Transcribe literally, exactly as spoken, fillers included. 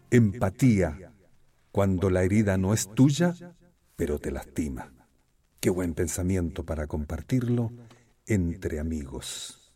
Empatía, cuando la herida no es tuya, pero te lastima. Qué buen pensamiento para compartirlo entre amigos.